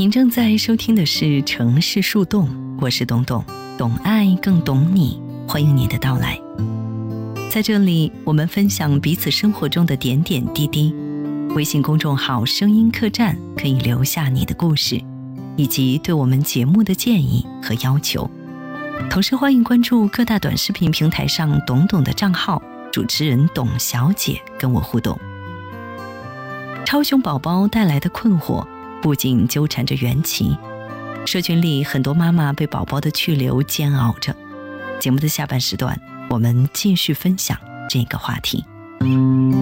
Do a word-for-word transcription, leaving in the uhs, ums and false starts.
您正在收听的是城市树洞，我是董董，懂爱更懂你，欢迎你的到来。在这里，我们分享彼此生活中的点点滴滴。微信公众号声音客栈可以留下你的故事，以及对我们节目的建议和要求。同时欢迎关注各大短视频平台上董董的账号，主持人董小姐跟我互动。超熊宝宝带来的困惑不仅纠缠着缘起，社群里很多妈妈被宝宝的去留煎熬着。节目的下半时段，我们继续分享这个话题。